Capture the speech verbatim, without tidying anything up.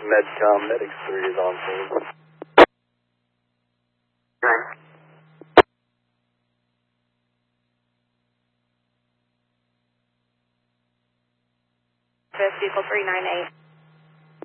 Medcom, Medics three is on scene. Okay. Vehicle three nine eight.